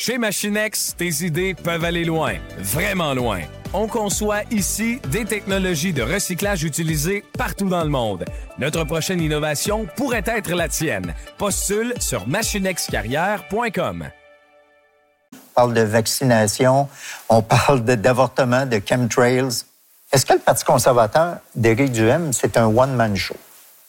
Chez Machinex, tes idées peuvent aller loin, vraiment loin. On conçoit ici des technologies de recyclage utilisées partout dans le monde. Notre prochaine innovation pourrait être la tienne. Postule sur machinexcarrière.com. On parle de vaccination, on parle d'avortement, de chemtrails. Est-ce que le Parti conservateur d'Éric Duhaime, c'est un one-man show?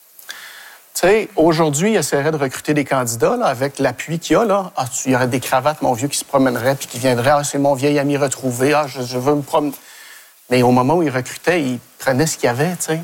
Tu sais, aujourd'hui, il essaierait de recruter des candidats là, avec l'appui qu'il y a. Là. Ah, il y aurait des cravates, mon vieux, qui se promènerait puis qui viendrait. Ah, c'est mon vieil ami retrouvé. Ah, je veux me promener. Mais au moment où il recrutait, il prenait ce qu'il y avait, tu sais.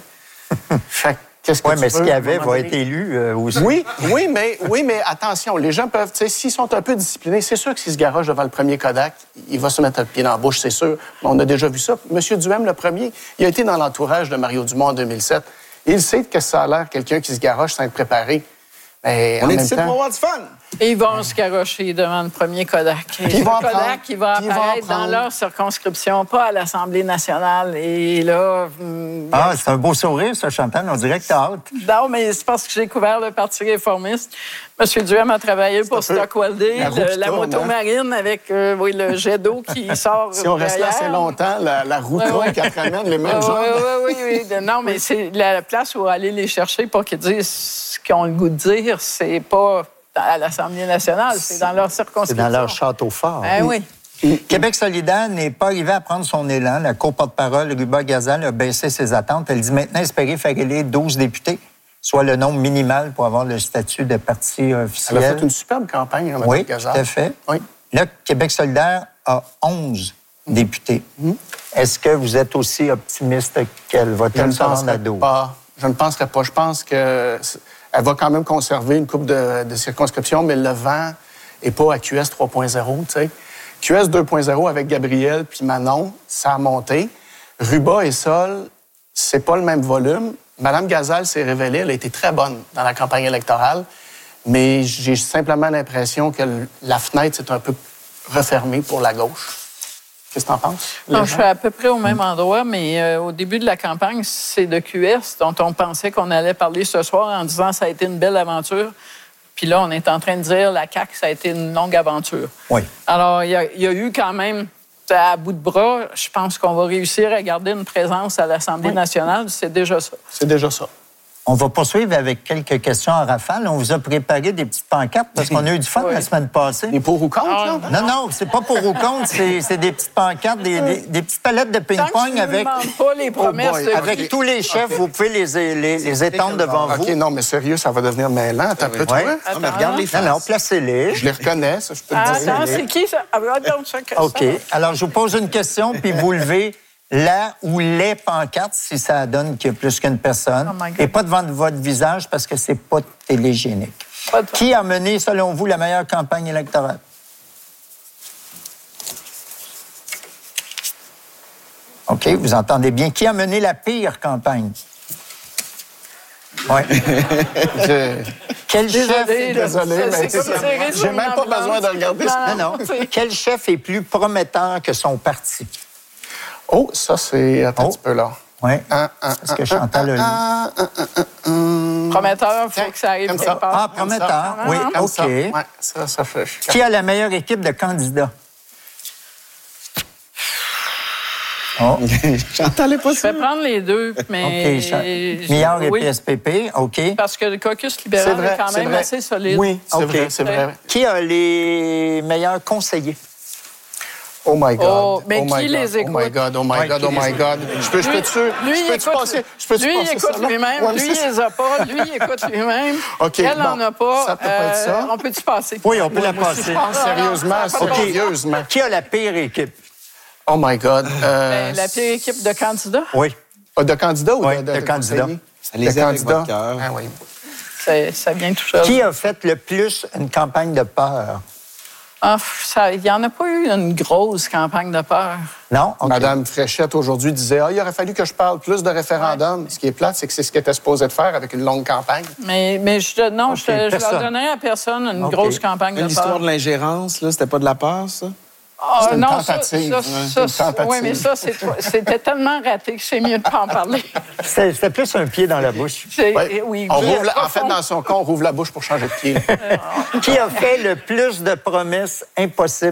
Fait qu'est-ce que tu mais veux, ce qu'il y avait va donné? être élu aussi. Oui, mais attention, les gens peuvent, tu sais, s'ils sont un peu disciplinés, c'est sûr que s'ils se garagent devant le premier Kodak, il va se mettre le pied dans la bouche, c'est sûr. On a déjà vu ça. Monsieur Duhaime, le premier, il a été dans l'entourage de Mario Dumont en 2007. Il sait que ça a l'air quelqu'un qui se garoche sans être préparé. Mais on en est même ici temps... pour avoir du fun. Et ils vont se garocher devant le premier Kodak. Et Puis ils vont Kodak, il va apparaître dans leur circonscription, pas à l'Assemblée nationale. Et là... Ah, c'est un beau sourire, ça, Chantal. On dirait que t'as hâte. Non, mais c'est parce que j'ai couvert le Parti réformiste. M. Duhaime a travaillé pour Stockwell-Day, la moto marine avec le jet d'eau qui sort Si on reste là assez longtemps, la roue tourne qui ramène les mêmes gens. Oui. Non, mais c'est la place où aller les chercher pour qu'ils disent ce qu'ils ont le goût de dire. C'est pas à l'Assemblée nationale, c'est dans leur circonscription. C'est dans leur château fort. Oui. Québec solidaire n'est pas arrivé à prendre son élan. La co-porte-parole, Ruba Gazal, a baissé ses attentes. Elle dit maintenant espérer faire élire 12 députés, soit le nombre minimal pour avoir le statut de parti officiel. Elle a fait une superbe campagne, Mme Oui, Gazal. tout à fait. Oui. Là, Québec solidaire a 11 députés. Est-ce que vous êtes aussi optimiste qu'elle va se rendre à 12? Je ne penserais pas. Je pense qu'elle va quand même conserver une coupe de circonscriptions, mais le vent n'est pas à QS 3.0, tu sais. QS 2.0 avec Gabriel puis Manon, ça a monté. Ruba et Sol, c'est pas le même volume. Mme Gazal s'est révélée, elle a été très bonne dans la campagne électorale, mais j'ai simplement l'impression que la fenêtre s'est un peu refermée pour la gauche. Qu'est-ce que tu en penses? Non, je suis à peu près au même endroit, mais au début de la campagne, c'est de QS dont on pensait qu'on allait parler ce soir en disant que ça a été une belle aventure. Puis là, on est en train de dire la CAQ, ça a été une longue aventure. Oui. Alors, il y a eu quand même, à bout de bras, je pense qu'on va réussir à garder une présence à l'Assemblée nationale. C'est déjà ça. C'est déjà ça. On va poursuivre avec quelques questions en rafale. On vous a préparé des petites pancartes parce qu'on a eu du fun la semaine passée. Des pour ou contre, là? Non, c'est pas pour ou contre, c'est des petites pancartes, des petites palettes de ping-pong avec... pas les promesses avec tous les chefs, vous pouvez les étendre devant vous. OK, non, mais sérieux, ça va devenir mêlant. Attends un peu, toi. Non, mais regarde les faces. Non, placez-les. Je les reconnais, ça, je peux te dire. Attends, c'est qui ça? OK. Alors, je vous pose une question, puis vous levez la ou les pancartes, si ça donne qu'il y a plus qu'une personne. Oh my God. Et pas devant votre visage, parce que c'est pas télégénique. Qui a mené, selon vous, la meilleure campagne électorale? OK, vous entendez bien. Qui a mené la pire campagne? Oui. Quel chef... Désolé, mais j'ai même pas besoin de regarder ça. Non. Quel chef est plus prometteur que son parti? Oh, ça, c'est... Attends un petit peu, là. Oui. Est-ce que Chantal a lu? Prometteur, il faut que ça arrive comme quelque ça. part. Ah, prometteur. Oui, Comme OK. ça. Ouais, ça fait... Qui a la meilleure équipe de candidats? Oh. Chantal est pas Je vais prendre les deux, mais... OK. Millard et PSPP, OK. Parce que le caucus libéral est quand même assez solide. Oui, c'est OK. vrai, c'est vrai. Qui a les meilleurs conseillers? Oh my God. Oh, mais qui les écoute? Oh my God, oh my God, oh my God. Je peux-tu Lui, il écoute lui-même. Lui, il les a pas. Lui, il écoute lui-même. OK, Elle n'en a pas. Ça peut pas être ça. On peut-tu passer? Oui, on peut la passer. Je pense sérieusement, sérieusement. Qui a la pire équipe? Oh my God. La pire équipe de candidats? Oui. De candidats ou Oui, de candidats. conseillers? Ça les aide avec votre cœur. Ah oui. Ça vient tout seul. Qui a fait le plus une campagne de peur? Il n'y en a pas eu une grosse campagne de peur. Non? OK. Madame Fréchette, aujourd'hui, disait il aurait fallu que je parle plus de référendum. Ce qui est plate, c'est que c'est ce qu'elle était supposée de faire avec une longue campagne. Mais je leur donnerais à personne une grosse campagne de peur. L'histoire de l'ingérence, là, c'était pas de la peur, ça? C'est une non, tentative. Oui, mais ça, c'était tellement raté que c'est mieux de ne pas en parler. C'était plus un pied dans la bouche. Oui. En fait, dans son cas, on rouvre la bouche pour changer de pied. Qui a fait le plus de promesses impossibles